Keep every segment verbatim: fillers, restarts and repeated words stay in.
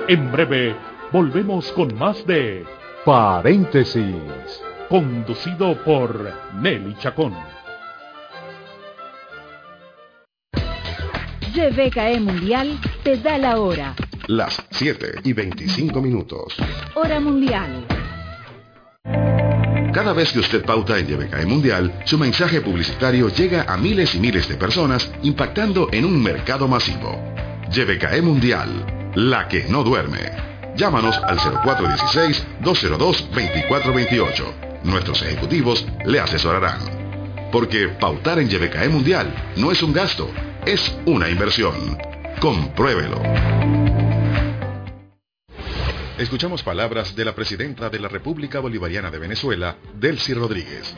En breve, volvemos con más de Paréntesis, conducido por Nelly Chacón. Y B K E Mundial te da la hora. Las siete y veinticinco minutos. Hora mundial. Cada vez que usted pauta en Y B K E Mundial, su mensaje publicitario llega a miles y miles de personas, impactando en un mercado masivo. Y B K E Mundial, la que no duerme. Llámanos al cero cuatro uno seis, dos cero dos, dos cuatro dos ocho. Nuestros ejecutivos le asesorarán. Porque pautar en Y B K E Mundial no es un gasto, es una inversión. Compruébelo. Escuchamos palabras de la presidenta de la República Bolivariana de Venezuela, Delcy Rodríguez.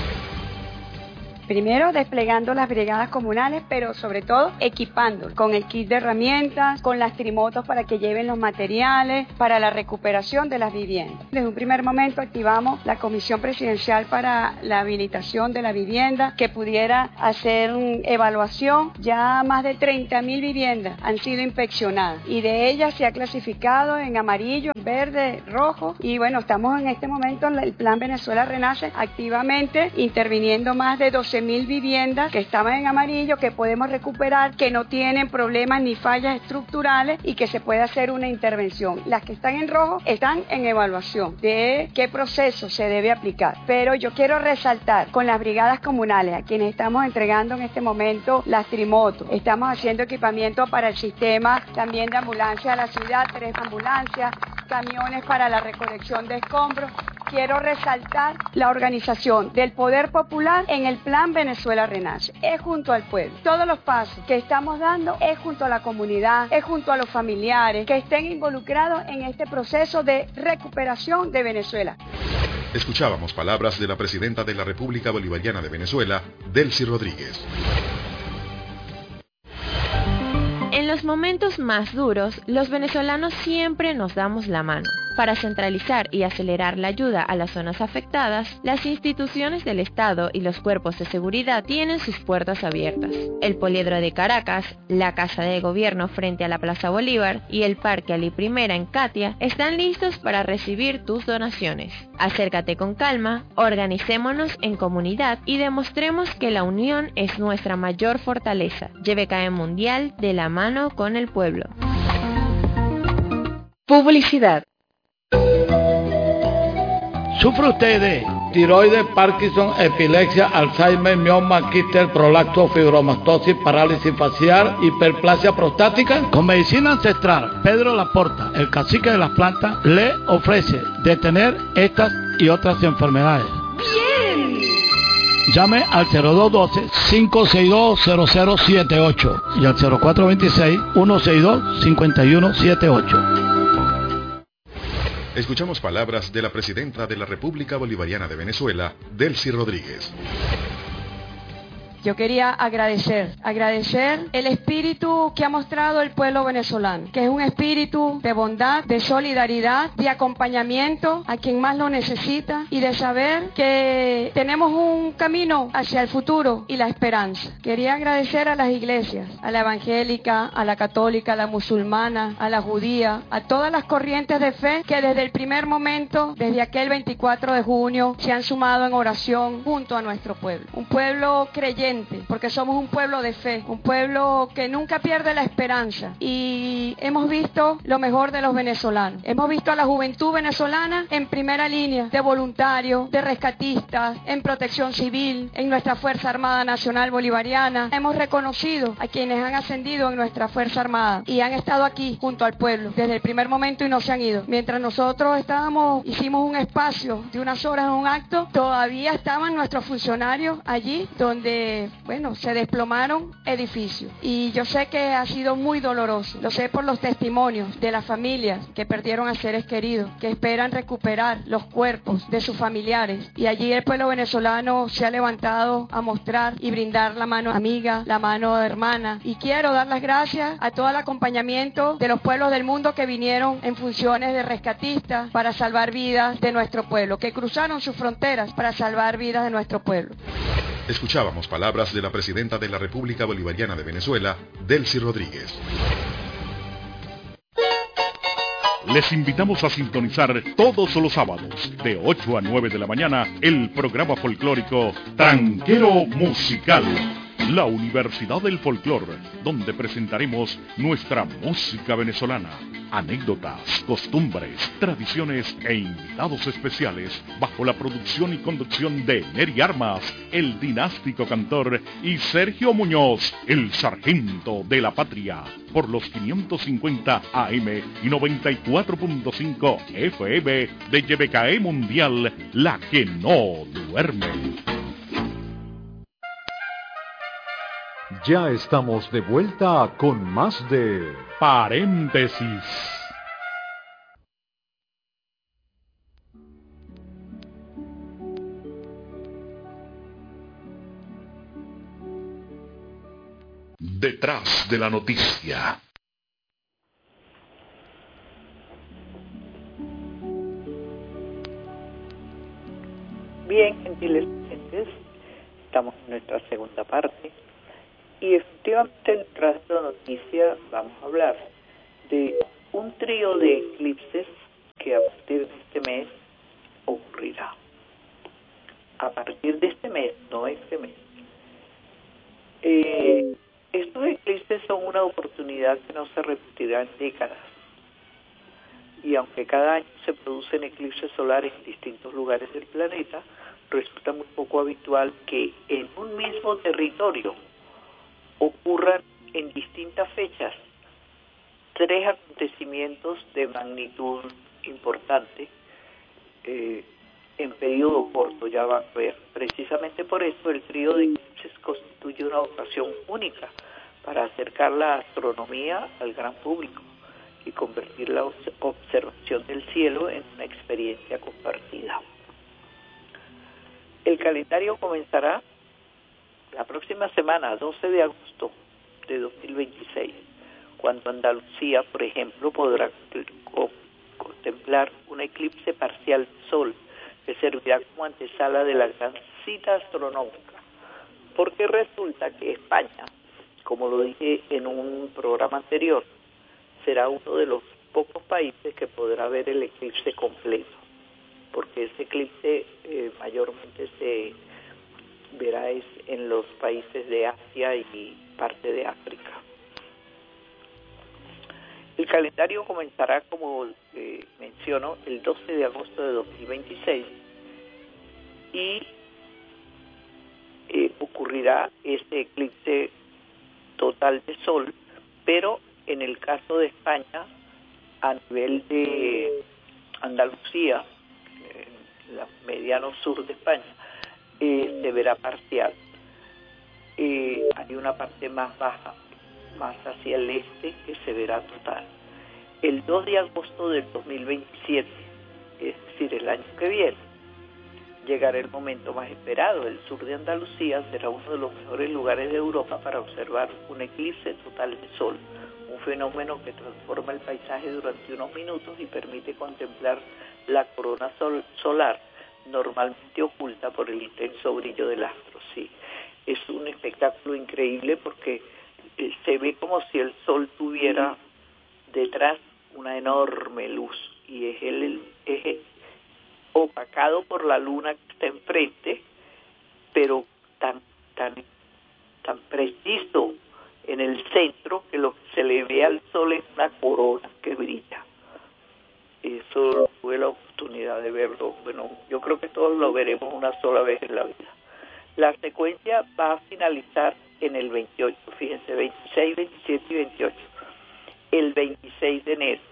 Primero desplegando las brigadas comunales, pero sobre todo equipándolas con el kit de herramientas, con las trimotos para que lleven los materiales, para la recuperación de las viviendas. Desde un primer momento activamos la Comisión Presidencial para la habilitación de la vivienda, que pudiera hacer evaluación. Ya más de treinta mil viviendas han sido inspeccionadas y de ellas se ha clasificado en amarillo, verde, rojo, y bueno, estamos en este momento en el Plan Venezuela Renace activamente interviniendo más de doce mil viviendas que estaban en amarillo, que podemos recuperar, que no tienen problemas ni fallas estructurales y que se puede hacer una intervención. Las que están en rojo están en evaluación de qué proceso se debe aplicar. Pero yo quiero resaltar con las brigadas comunales, a quienes estamos entregando en este momento las trimotos. Estamos haciendo equipamiento para el sistema también de ambulancia a la ciudad, tres ambulancias, camiones para la recolección de escombros. Quiero resaltar la organización del Poder Popular en el Plan Venezuela Renace. Es junto al pueblo. Todos los pasos que estamos dando es junto a la comunidad, es junto a los familiares que estén involucrados en este proceso de recuperación de Venezuela. Escuchábamos palabras de la presidenta de la República Bolivariana de Venezuela, Delcy Rodríguez. En los momentos más duros, los venezolanos siempre nos damos la mano. Para centralizar y acelerar la ayuda a las zonas afectadas, las instituciones del Estado y los cuerpos de seguridad tienen sus puertas abiertas. El Poliedro de Caracas, la Casa de Gobierno frente a la Plaza Bolívar y el Parque Ali Primera en Catia están listos para recibir tus donaciones. Acércate con calma, organicémonos en comunidad y demostremos que la unión es nuestra mayor fortaleza. Y B K E Mundial, de la mano con el pueblo. Publicidad. ¿Sufre usted de tiroides, Parkinson, epilepsia, Alzheimer, mioma, quistes, prolapso, fibromastosis, parálisis facial, hiperplasia prostática? Con medicina ancestral, Pedro Laporta, el cacique de las plantas, le ofrece detener estas y otras enfermedades. ¡Bien! Llame al cero dos uno dos, cinco seis dos, cero cero siete ocho y al cero cuatro dos seis, uno seis dos, cinco uno siete ocho. Escuchamos palabras de la presidenta de la República Bolivariana de Venezuela, Delcy Rodríguez. Yo quería agradecer, agradecer el espíritu que ha mostrado el pueblo venezolano, que es un espíritu de bondad, de solidaridad, de acompañamiento a quien más lo necesita y de saber que tenemos un camino hacia el futuro y la esperanza. Quería agradecer a las iglesias, a la evangélica, a la católica, a la musulmana, a la judía, a todas las corrientes de fe que desde el primer momento, desde aquel veinticuatro de junio, se han sumado en oración junto a nuestro pueblo. Un pueblo creyente, porque somos un pueblo de fe, un pueblo que nunca pierde la esperanza, y hemos visto lo mejor de los venezolanos. Hemos visto a la juventud venezolana en primera línea, de voluntarios, de rescatistas, en protección civil, en nuestra Fuerza Armada Nacional Bolivariana. Hemos reconocido a quienes han ascendido en nuestra Fuerza Armada y han estado aquí junto al pueblo desde el primer momento y no se han ido. Mientras nosotros estábamos, hicimos un espacio de unas horas en un acto, todavía estaban nuestros funcionarios allí donde bueno, se desplomaron edificios. Y yo sé que ha sido muy doloroso. Lo sé por los testimonios de las familias que perdieron a seres queridos, que esperan recuperar los cuerpos de sus familiares. Y allí el pueblo venezolano se ha levantado a mostrar y brindar la mano amiga, la mano hermana. Y quiero dar las gracias a todo el acompañamiento de los pueblos del mundo que vinieron en funciones de rescatistas para salvar vidas de nuestro pueblo, que cruzaron sus fronteras para salvar vidas de nuestro pueblo. Escuchábamos palabras de la presidenta de la República Bolivariana de Venezuela, Delcy Rodríguez. Les invitamos a sintonizar todos los sábados de ocho a nueve de la mañana el programa folclórico Tranquero Musical, la Universidad del Folclor, donde presentaremos nuestra música venezolana, anécdotas, costumbres, tradiciones e invitados especiales bajo la producción y conducción de Neri Armas, el dinástico cantor, y Sergio Muñoz, el sargento de la patria, por los quinientos cincuenta A M y noventa y cuatro punto cinco F M de Y B K E Mundial, la que no duerme. Ya estamos de vuelta con más de Paréntesis. Detrás de la noticia. Bien, gentiles oyentes, estamos en nuestra segunda parte. Y efectivamente, detrás de la noticia vamos a hablar de un trío de eclipses que a partir de este mes ocurrirá. A partir de este mes, no este mes. Eh, estos eclipses son una oportunidad que no se repetirá en décadas. Y aunque cada año se producen eclipses solares en distintos lugares del planeta, resulta muy poco habitual que en un mismo territorio ocurran en distintas fechas tres acontecimientos de magnitud importante eh, en periodo corto. Ya van a ver. Precisamente por eso el trío de eclipses constituye una ocasión única para acercar la astronomía al gran público y convertir la observación del cielo en una experiencia compartida. El calendario comenzará la próxima semana, doce de agosto de dos mil veintiséis, cuando Andalucía, por ejemplo, podrá co- contemplar un eclipse parcial de sol que servirá como antesala de la gran cita astronómica. Porque resulta que España, como lo dije en un programa anterior, será uno de los pocos países que podrá ver el eclipse completo, porque ese eclipse eh, mayormente se verá es en los países de Asia y parte de África. El calendario comenzará, como eh, menciono, el doce de agosto de dos mil veintiséis y eh, ocurrirá este eclipse total de sol, pero en el caso de España, a nivel de Andalucía, en el mediano sur de España, Eh, se verá parcial. Eh, hay una parte más baja, más hacia el este, que se verá total. El dos de agosto del dos mil veintisiete, es decir, el año que viene, llegará el momento más esperado. El sur de Andalucía será uno de los mejores lugares de Europa para observar un eclipse total de sol, un fenómeno que transforma el paisaje durante unos minutos y permite contemplar la corona sol- solar, normalmente oculta por el intenso brillo del astro. Sí, es un espectáculo increíble porque eh, se ve como si el sol tuviera detrás una enorme luz y es el eje opacado por la luna que está enfrente, pero tan tan tan preciso en el centro que lo que se le ve al sol es una corona que brilla. Eso tuve la oportunidad de verlo. Bueno, yo creo que todos lo veremos una sola vez en la vida. La secuencia va a finalizar en el veintiocho, fíjense, veintiséis, veintisiete y veintiocho. El veintiséis de enero,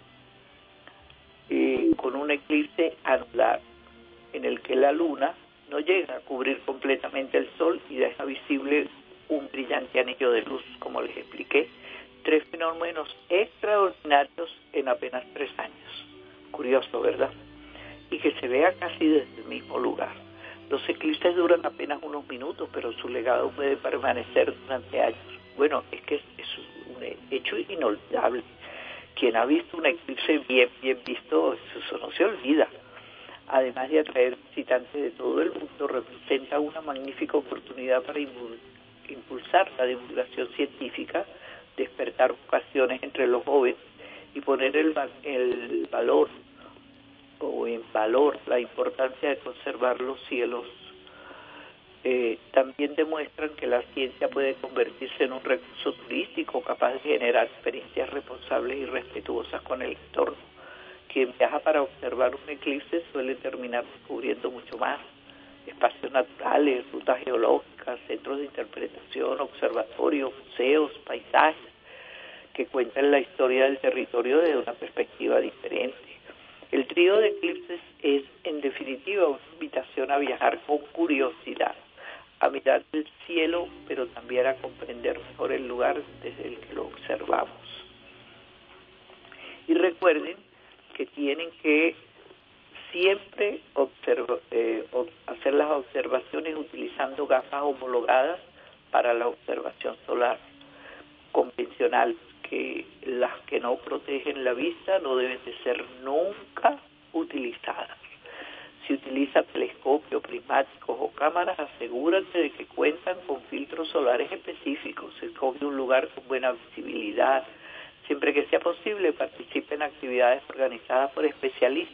eh, con un eclipse anular, en el que la luna no llega a cubrir completamente el sol y deja visible un brillante anillo de luz, como les expliqué. Tres fenómenos extraordinarios en apenas tres años. Curioso, ¿verdad? Y que se vea casi desde el mismo lugar. Los eclipses duran apenas unos minutos, pero su legado puede permanecer durante años. Bueno, es que es, es un hecho inolvidable. Quien ha visto un eclipse bien, bien visto, eso no se olvida. Además de atraer visitantes de todo el mundo, representa una magnífica oportunidad para impulsar la divulgación científica, despertar vocaciones entre los jóvenes y poner el, el valor o en valor la importancia de conservar los cielos, eh, también demuestran que la ciencia puede convertirse en un recurso turístico capaz de generar experiencias responsables y respetuosas con el entorno. Quien viaja para observar un eclipse suele terminar descubriendo mucho más: espacios naturales, rutas geológicas, centros de interpretación, observatorios, museos, paisajes que cuentan la historia del territorio desde una perspectiva diferente. El trío de eclipses es, en definitiva, una invitación a viajar con curiosidad, a mirar el cielo, pero también a comprender mejor el lugar desde el que lo observamos. Y recuerden que tienen que siempre observa, eh, hacer las observaciones utilizando gafas homologadas para la observación solar convencional, que las que no protegen la vista no deben de ser nunca utilizadas. Si utiliza telescopios, prismáticos o cámaras, asegúrate de que cuentan con filtros solares específicos. Escoge un lugar con buena visibilidad. Siempre que sea posible, participe en actividades organizadas por especialistas